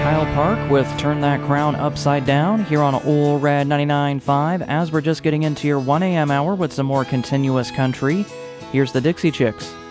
Kyle Park with Turn That Crown Upside Down here on Ole Red 99.5. As we're just getting into your 1 a.m. hour with some more continuous country, here's the Dixie Chicks.